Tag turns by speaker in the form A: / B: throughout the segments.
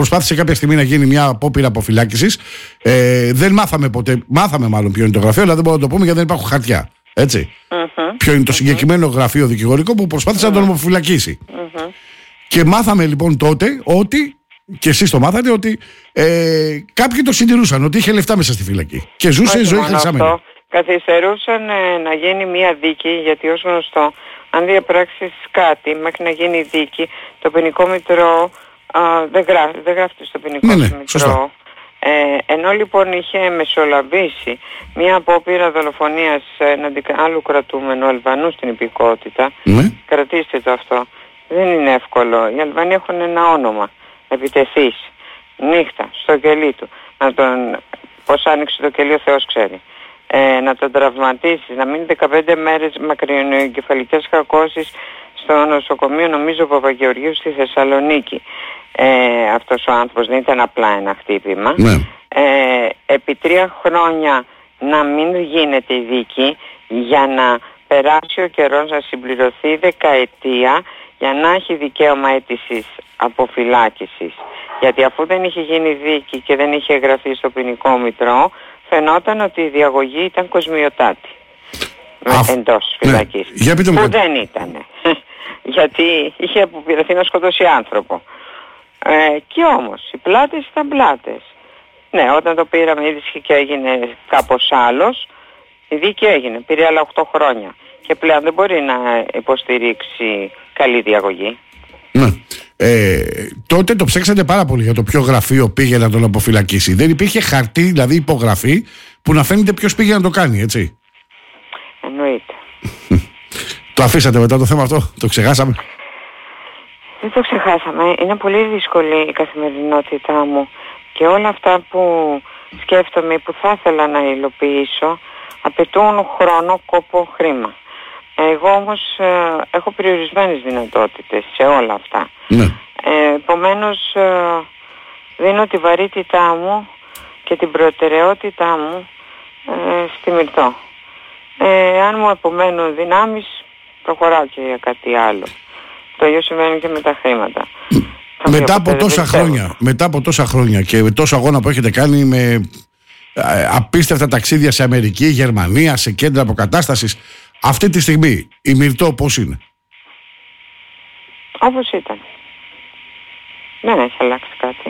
A: προσπάθησε κάποια στιγμή να γίνει μια απόπειρα αποφυλάκησης. Δεν μάθαμε ποτέ, μάθαμε μάλλον ποιο είναι το γραφείο, αλλά δεν μπορούμε να το πούμε γιατί δεν υπάρχουν χαρτιά. Έτσι. Ποιο είναι το συγκεκριμένο γραφείο δικηγορικό που προσπάθησε να τον αποφυλακίσει. Και μάθαμε λοιπόν τότε ότι, και εσείς το μάθατε, ότι κάποιοι το συντηρούσαν, ότι είχε λεφτά μέσα στη φυλακή και ζούσε ζωή χαρισαμένη.
B: Καθυστερούσαν να γίνει μια δίκη, γιατί ως γνωστό, αν διαπράξεις κάτι μέχρι να γίνει δίκη, το ποινικό μητρό δεν γράφεται στο ποινικό μητρό. Ενώ λοιπόν είχε μεσολαβήσει μια απόπειρα δολοφονίας εναντί άλλου κρατούμενου Αλβανού στην υπηκότητα, κρατήστε το αυτό, δεν είναι εύκολο. Οι Αλβανοί έχουν ένα όνομα, να επιτεθείς νύχτα στο κελί του, πώς άνοιξε το κελί ο Θεός ξέρει, να τον τραυματίσεις, να μείνει 15 μέρες μακροεγκεφαλικές κακώσεις στο νοσοκομείο, νομίζω Παπαγεωργίου στη Θεσσαλονίκη. Αυτός ο άνθρωπος δεν ήταν απλά ένα χτύπημα. Επί 3 χρόνια να μην γίνεται η δίκη, για να περάσει ο καιρός, να συμπληρωθεί η δεκαετία, για να έχει δικαίωμα αίτησης αποφυλάκησης. Γιατί αφού δεν είχε γίνει δίκη και δεν είχε εγγραφεί στο ποινικό μητρό, φαινόταν ότι η διαγωγή ήταν κοσμιωτάτη εντός φυλακής. Που δεν ήταν. Γιατί είχε αποπειραθεί να σκοτώσει άνθρωπο. Και όμως οι πλάτες ήταν πλάτες. Ναι, όταν το πήραμε είδηση και έγινε κάπως άλλος, η δίκη έγινε, πήρε άλλα 8 χρόνια. Και πλέον δεν μπορεί να υποστηρίξει καλή διαγωγή.
A: Ναι. Τότε το ψάξατε πάρα πολύ για το ποιο γραφείο πήγε να τον αποφυλακίσει. Δεν υπήρχε χαρτί, δηλαδή υπογραφή, που να φαίνεται ποιος πήγε να το κάνει, έτσι.
B: Εννοείται.
A: Το αφήσατε μετά το θέμα αυτό, το ξεχάσαμε.
B: Δεν το ξεχάσαμε. Είναι πολύ δύσκολη η καθημερινότητά μου και όλα αυτά που σκέφτομαι, που θα ήθελα να υλοποιήσω, απαιτούν χρόνο, κόπο, χρήμα. Εγώ όμως έχω περιορισμένες δυνατότητες σε όλα αυτά. Επομένως δίνω τη βαρύτητά μου και την προτεραιότητά μου στη Μυρτώ. Αν μου απομένουν δυνάμεις, προχωράω και για κάτι άλλο. Το ίδιο συμβαίνει και με τα χρήματα. Μετά από τόσα χρόνια και με τόσο αγώνα που έχετε κάνει, με απίστευτα ταξίδια σε Αμερική, Γερμανία, σε κέντρα αποκατάστασης, αυτή τη στιγμή η Μυρτώ πώς είναι? Όπως ήταν. Δεν έχει αλλάξει κάτι.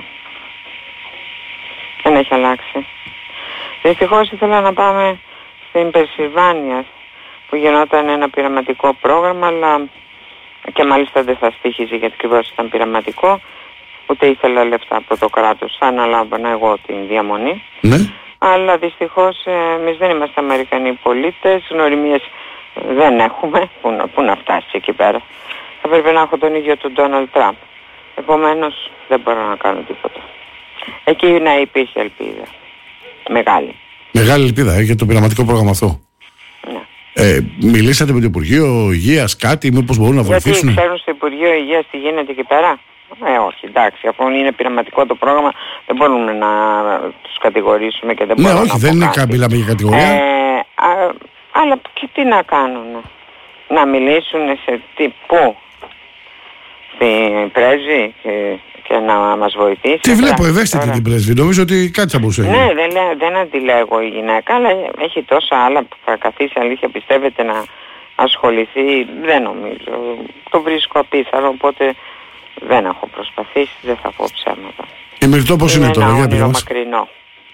B: Δεν έχει αλλάξει. Δυστυχώς ήθελα να πάμε στην Πενσιλβάνια που γινόταν ένα πειραματικό πρόγραμμα, αλλά και μάλιστα δεν θα στοίχιζε γιατί ακριβώς ήταν πειραματικό, ούτε ήθελα λεφτά από το κράτος, θα αναλάμβανα εγώ την διαμονή. Αλλά δυστυχώς εμείς δεν είμαστε Αμερικανοί πολίτες, γνωριμίες δεν έχουμε, πού να φτάσει εκεί πέρα. Θα πρέπει να έχω τον ίδιο του Ντόναλντ Τραμπ. Επομένως δεν μπορώ να κάνω τίποτα. Εκεί να υπήρχε ελπίδα. Μεγάλη.
A: Μεγάλη ελπίδα για το πειραματικό πρόγραμμα αυτό.
B: Ναι.
A: Μιλήσατε με το Υπουργείο Υγείας κάτι, μήπως μπορούν να βοηθήσουν?
B: Γιατί ξέρουν στο Υπουργείο Υγείας τι γίνεται εκεί πέρα? Όχι, εντάξει, αφού είναι πειραματικό το πρόγραμμα δεν μπορούμε να τους κατηγορήσουμε και δεν μπορούμε να
A: όχι, δεν είναι μιλάμε για κατηγορία.
B: Αλλά και τι να κάνουν? Να μιλήσουν σε πού? Στην πρέσβη και να μας βοηθήσει.
A: Τι βλέπω ευαίσθητη την πρέσβη, νομίζω ότι κάτι θα μπορούσε.
B: Ναι, δεν αντιλέγω η γυναίκα, αλλά έχει τόσα άλλα που θα καθίσει, αλήθεια πιστεύετε να ασχοληθεί? Δεν νομίζω. Το βρίσκω απίθανο, οπότε δεν έχω προσπαθήσει, δεν θα πω ψέματα.
A: Η Μυρτώ πώς είναι τώρα?
B: Είναι ένα όνειρο μακρινό.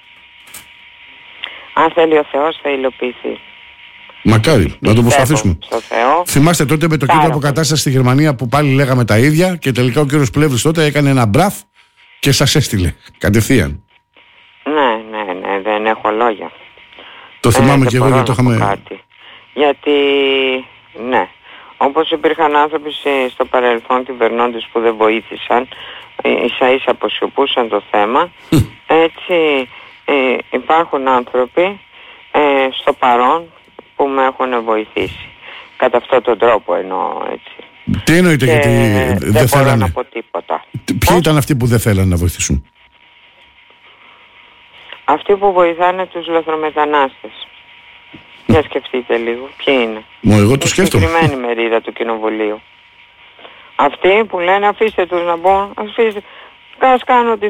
B: Αν θέλει ο Θεός θα υλοποιηθεί.
A: Μακάρι, να το προσπαθήσουμε. Θυμάστε τότε με το κέντρο αποκατάστασης στη Γερμανία που πάλι λέγαμε τα ίδια και τελικά ο κύριος Πλεύρης τότε έκανε ένα μπραφ και σας έστειλε κατευθείαν.
B: Ναι, δεν έχω λόγια.
A: Το θυμάμαι και εγώ γιατί το είχαμε...
B: Γιατί, ναι, όπως υπήρχαν άνθρωποι στο παρελθόν κυβερνώντες που δεν βοήθησαν, ίσα-ίσα αποσιωπούσαν το θέμα, έτσι υπάρχουν άνθρωποι στο παρόν που με έχουν βοηθήσει. Κατά αυτόν τον τρόπο εννοώ, έτσι.
A: Τι εννοείτε, γιατί δεν θέλανε?
B: Μπορώ να πω τίποτα.
A: Ποιοι ήταν αυτοί που δεν θέλανε να βοηθήσουν?
B: Αυτοί που βοηθάνε τους λαθρομετανάστες. Για σκεφτείτε λίγο, ποιοι είναι?
A: Εγώ το σκέφτομαι.
B: Συγκεκριμένη μερίδα του κοινοβουλίου. Αυτοί που λένε αφήστε τους να μπουν, αφήστε, ας κάνω ό,τι